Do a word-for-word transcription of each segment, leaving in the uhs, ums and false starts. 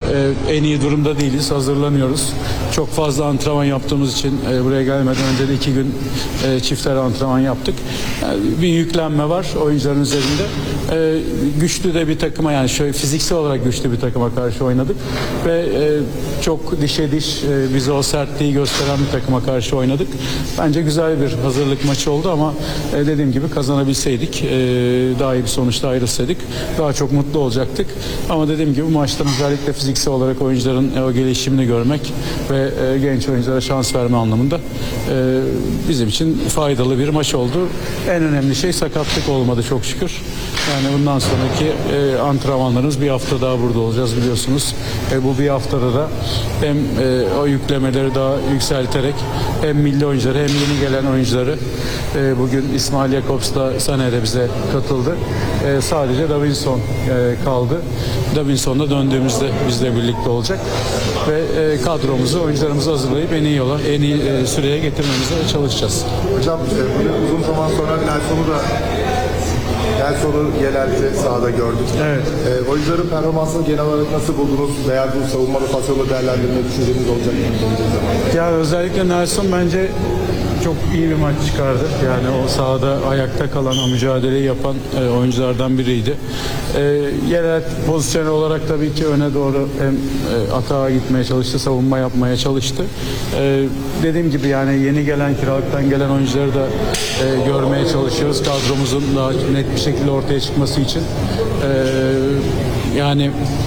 e, en iyi durumda değiliz. Hazırlanıyoruz. Çok fazla antrenman yaptığımız için e, buraya gelmeden önce de iki gün e, çiftler antrenman yaptık. Yani bir yüklenme var oyuncuların üzerinde. E, güçlü de bir takıma, yani şöyle fiziksel olarak güçlü bir takıma karşı oynadık ve e, çok dişe diş e, bize o sertliği gösteren bir takıma karşı oynadık. Bence güzel bir hazırlık maçı oldu ama e, dediğim gibi kazanabilseydik, e, daha iyi bir sonuçla ayrılsaydık daha çok mutlu olacaktık. Ama dediğim gibi maçtan özellikle fiziksel olarak oyuncuların e, o gelişimini görmek ve e, genç oyunculara şans verme anlamında e, bizim için faydalı bir maç oldu. En önemli şey sakatlık olmadı çok şükür. Yani bundan sonraki e, antrenmanlarımız bir hafta daha burada olacağız biliyorsunuz. E, bu bir haftada da hem e, o yüklemeleri daha yükselterek hem milli oyuncuları hem yeni gelen oyuncuları, e, bugün İsmail Jakobs'la Sané de bize katıldı. E, sadece Davinson e, kaldı. Davinson'da döndüğümüzde bizle birlikte olacak ve e, kadromuzu, oyuncularımızı hazırlayıp en iyi yola, en iyi e, süreye getirmemize çalışacağız. Hocam e, uzun zaman sonra Nelson'u da Nelson'u genelde sahada gördük. Evet. E, oyuncuların performansını genel olarak nasıl buldunuz? Veya bu savunma rotasyonu değerlendirme düşünceniz olacak mı? Ya özellikle Nelson bence çok iyi bir maç çıkardı. Yani o sahada ayakta kalan, o mücadeleyi yapan e, oyunculardan biriydi. E, yerel pozisyon olarak tabii ki öne doğru hem e, atağa gitmeye çalıştı, savunma yapmaya çalıştı. E, dediğim gibi yani yeni gelen, kiralıktan gelen oyuncuları da e, görmeye çalışıyoruz. Kadromuzun daha net bir şekilde ortaya çıkması için. E, yani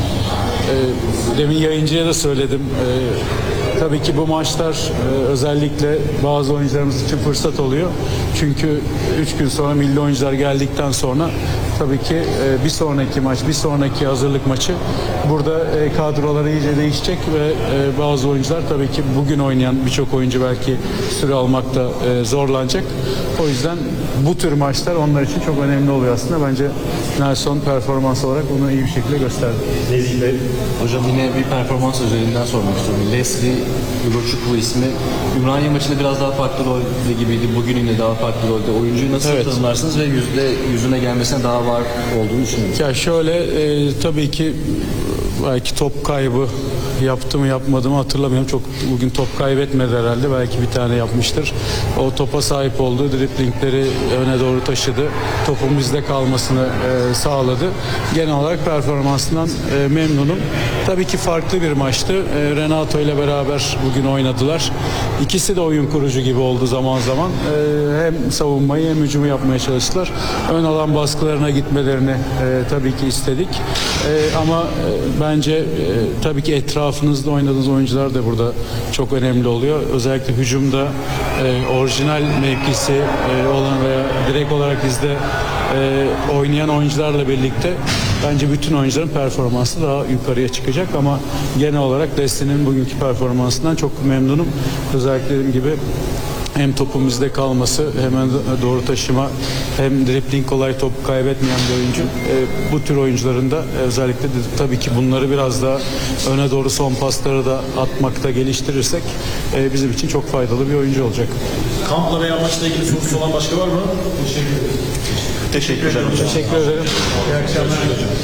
e, demin yayıncıya da söyledim. E, Tabii ki bu maçlar e, özellikle bazı oyuncularımız için fırsat oluyor. Çünkü üç gün sonra milli oyuncular geldikten sonra tabii ki e, bir sonraki maç, bir sonraki hazırlık maçı burada e, kadroları iyice değişecek ve e, bazı oyuncular tabii ki bugün oynayan birçok oyuncu belki süre almakta e, zorlanacak. O yüzden bu tür maçlar onlar için çok önemli oluyor aslında. Bence Nelson performans olarak bunu iyi bir şekilde gösterdi. Nezih Bey, hocam yine bir performans üzerinden sormak istiyorum. Leslie Ugochukwu ismi Ümraniye maçında biraz daha farklı rolde gibiydi. Bugün yine daha farklı rolde. Oyuncuyu nasıl Evet. tanımlarsınız ve yüzde yüzüne gelmesine daha var olduğunu düşünüyorum. Ya şöyle e, tabii ki belki top kaybı yaptı mı yapmadı mı hatırlamıyorum. Çok bugün top kaybetmedi herhalde. Belki bir tane yapmıştır. O topa sahip oldu. Driplingleri öne doğru taşıdı. Topun bizde kalmasını e, sağladı. Genel olarak performansından e, memnunum. Tabii ki farklı bir maçtı. E, Renato ile beraber bugün oynadılar. İkisi de oyun kurucu gibi oldu zaman zaman. E, hem savunmayı hem hücumu yapmaya çalıştılar. Ön alan baskılarına gitmelerini e, tabii ki istedik. E, ama e, bence e, tabii ki etrafınızda oynadığınız oyuncular da burada çok önemli oluyor. Özellikle hücumda e, orijinal mevkisi e, olan veya direkt olarak bizde e, oynayan oyuncularla birlikte bence bütün oyuncuların performansı daha yukarıya çıkacak ama genel olarak Desti'nin bugünkü performansından çok memnunum. Özellikle dediğim gibi hem topun bizde kalması, hemen doğru taşıma, hem dribbling kolay top kaybetmeyen bir oyuncu. E, bu tür oyuncuların da özellikle de, tabii ki bunları biraz daha öne doğru son pasları da atmakta geliştirirsek e, bizim için çok faydalı bir oyuncu olacak. Kampla veya maçla ilgili sorusu olan başka var mı? Teşekkür ederim. Teşekkür ederim. Teşekkür ederim. İyi akşamlar.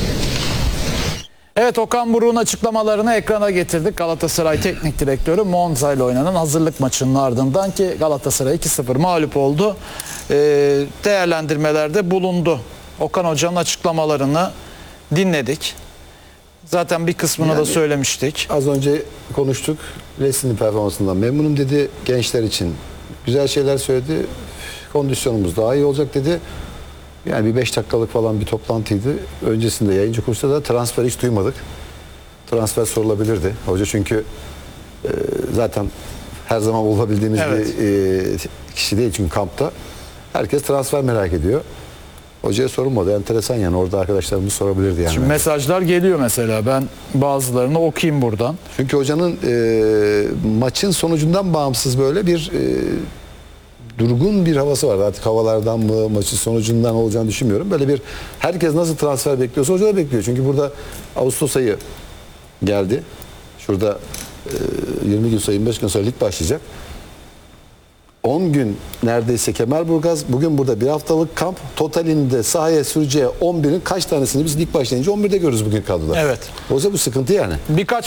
Evet, Okan Buruk'un açıklamalarını ekrana getirdik. Galatasaray Teknik Direktörü Monza ile oynanan hazırlık maçının ardından ki Galatasaray iki sıfır mağlup oldu. Ee, değerlendirmelerde bulundu. Okan Hoca'nın açıklamalarını dinledik. Zaten bir kısmını Yani da söylemiştik. Az önce konuştuk. Leslie'nin performansından memnunum dedi. Gençler için güzel şeyler söyledi. Kondisyonumuz daha iyi olacak dedi. Yani bir beş dakikalık falan bir toplantıydı. Öncesinde yayıncı kursta da transfer hiç duymadık. Transfer sorulabilirdi. Hoca çünkü e, zaten her zaman bulabildiğimiz Evet. bir e, kişi değil çünkü kampta. Herkes transfer merak ediyor. Hocaya sorulmadı. Enteresan yani. Orada arkadaşlarımız sorabilirdi yani. Şimdi mesajlar geliyor mesela. Ben bazılarını okuyayım buradan. Çünkü hocanın e, maçın sonucundan bağımsız böyle bir e, durgun bir havası var. Artık havalardan mı, maçın sonucundan olacağını düşünmüyorum. Böyle bir herkes nasıl transfer bekliyorsa hoca da bekliyor. Çünkü burada Ağustos ayı geldi. Şurada e, yirmi gün sonra, yirmi beş gün sonra lig başlayacak. on gün neredeyse Kemerburgaz. Bugün burada bir haftalık kamp. Totalinde sahaya süreceği on birin kaç tanesini biz lig başlayınca on birde görürüz bugün kadroda. Evet. O yüzden bu sıkıntı yani. Birkaç